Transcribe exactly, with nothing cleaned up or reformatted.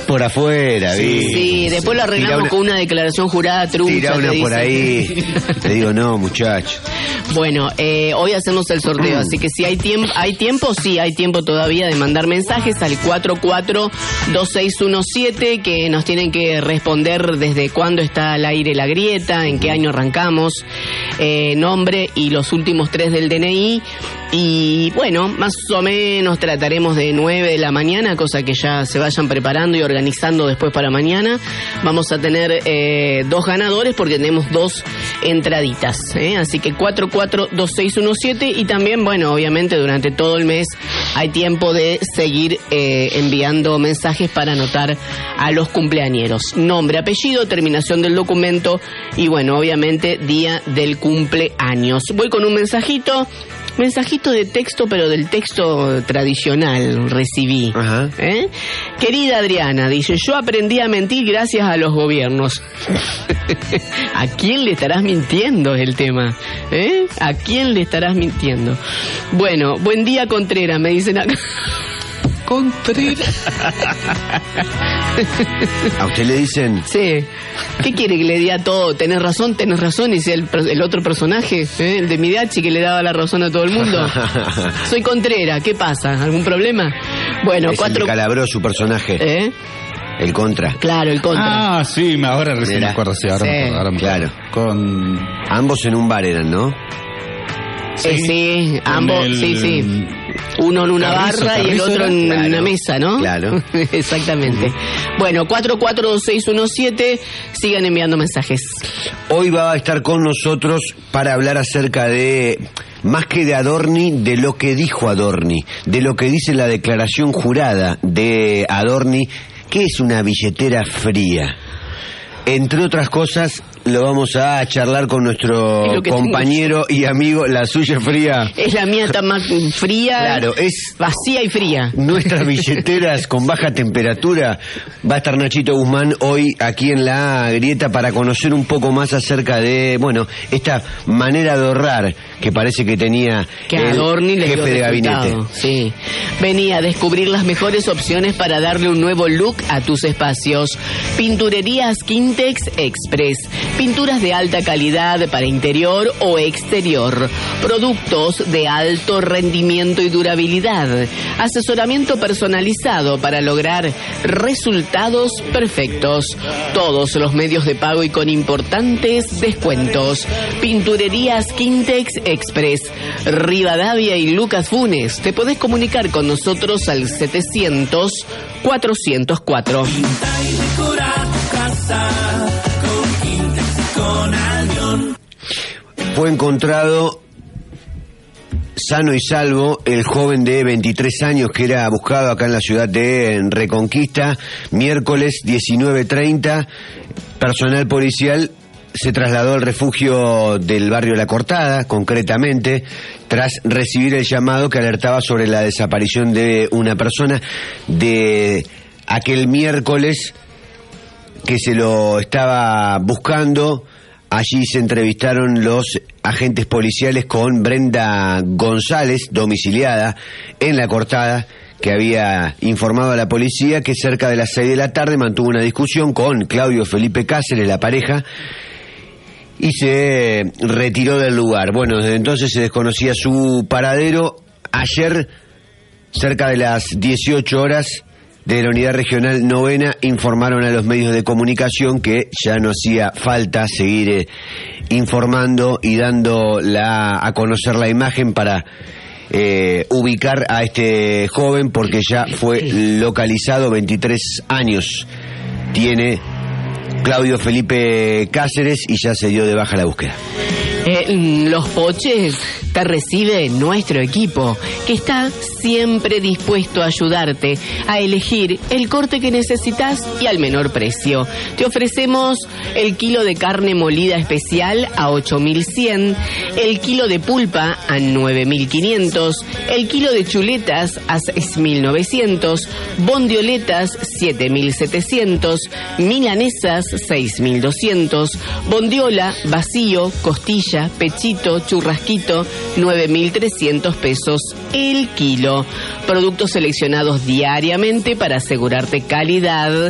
por afuera, sí, ¿viste? Sí, después lo arreglamos una, con una declaración jurada trucha. Tira una por ahí. Te digo, no, muchacho. Bueno, eh, hoy hacemos el sorteo, así que si hay tiempo, hay tiempo, sí, hay tiempo todavía de mandar mensajes al cuatro cuatro dos seis uno siete, que nos tienen que responder desde cuándo está al aire La Grieta, en qué año arrancamos, eh, nombre y los últimos tres del D N I. Y bueno, más o menos trataremos de nueve de la mañana, cosa que ya se vayan preparando y organizando después para mañana. Vamos a tener eh, dos ganadores porque tenemos dos entraditas, ¿eh? Así que cuatro cuatro dos seis uno siete, y también, bueno, obviamente durante todo el mes hay tiempo de seguir eh, enviando mensajes para anotar a los cumpleañeros. Nombre, apellido, terminación del documento y, bueno, obviamente día del cumpleaños. Voy con un mensajito. Mensajito de texto, pero del texto tradicional recibí. Ajá. ¿Eh? Querida Adriana, dice, yo aprendí a mentir gracias a los gobiernos. ¿A quién le estarás mintiendo? Es el tema. ¿Eh? ¿A quién le estarás mintiendo? Bueno, buen día, Contreras, me dicen acá. Contreras. ¿A usted le dicen? Sí. ¿Qué quiere que le diga todo? Tenés razón, tenés razón, dice el, el otro personaje, ¿eh? El de Midachi, que le daba la razón a todo el mundo. Soy Contreras, ¿qué pasa? ¿Algún problema? Bueno, es cuatro... el calabró su personaje. ¿Eh? El Contra. Claro, el Contra. Ah, sí, ahora recién Mira. me acuerdo, sí, ahora Sí. me acuerdo, ahora me acuerdo. Claro. Con... Ambos en un bar eran, ¿no? Sí, eh, sí con ambos, el... sí, sí. Uno en una Carrizo, barra Carrizo y el otro en, claro, en una mesa, ¿no? Claro. Exactamente. Bueno, cuatro cuatro dos seis uno siete, sigan enviando mensajes. Hoy va a estar con nosotros para hablar acerca de, más que de Adorni, de lo que dijo Adorni, de lo que dice la declaración jurada de Adorni, que es una billetera fría. Entre otras cosas, lo vamos a charlar con nuestro compañero tengo. y amigo, la suya fría. Es la mía, está más fría. Claro, es vacía y fría. Nuestras billeteras con baja temperatura. Va a estar Nachito Guzmán hoy aquí en La Grieta para conocer un poco más acerca de, bueno, esta manera de ahorrar que parece que tenía que el Adorni le jefe dio de gabinete. Sí. Venía a descubrir las mejores opciones para darle un nuevo look a tus espacios. Pinturerías Quintex Express. Pinturas de alta calidad para interior o exterior. Productos de alto rendimiento y durabilidad. Asesoramiento personalizado para lograr resultados perfectos. Todos los medios de pago y con importantes descuentos. Pinturerías Quintex Express. Rivadavia y Lucas Funes. Te podés comunicar con nosotros al setecientos cuatrocientos cuatro. Fue encontrado sano y salvo el joven de veintitrés años que era buscado acá en la ciudad de Reconquista. Miércoles diecinueve treinta, personal policial se trasladó al refugio del barrio La Cortada, concretamente, tras recibir el llamado que alertaba sobre la desaparición de una persona de aquel miércoles que se lo estaba buscando. Allí se entrevistaron los agentes policiales con Brenda González, domiciliada en La Cortada, que había informado a la policía que cerca de las seis de la tarde mantuvo una discusión con Claudio Felipe Cáceres, la pareja, y se retiró del lugar. Bueno, desde entonces se desconocía su paradero. Ayer, cerca de las dieciocho horas, de la Unidad Regional Novena informaron a los medios de comunicación que ya no hacía falta seguir eh, informando y dando la, a conocer la imagen para eh, ubicar a este joven, porque ya fue localizado. Veintitrés años tiene Claudio Felipe Cáceres y ya se dio de baja la búsqueda. Eh, los Poches te recibe nuestro equipo, que está siempre dispuesto a ayudarte a elegir el corte que necesitas y al menor precio. Te ofrecemos el kilo de carne molida especial a ocho mil cien, el kilo de pulpa a nueve mil quinientos, el kilo de chuletas a seis mil novecientos, bondioletas siete mil setecientos, milanesas seis mil doscientos, bondiola, vacío, costilla, pechito, churrasquito, nueve mil trescientos pesos el kilo. Productos seleccionados diariamente para asegurarte calidad